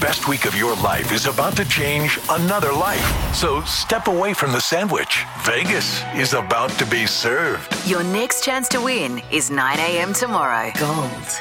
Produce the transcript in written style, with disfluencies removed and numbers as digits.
best week of your life is about to change another life. So step away from the sandwich. Vegas is about to be served. Your next chance to win is 9 a.m. tomorrow. Gold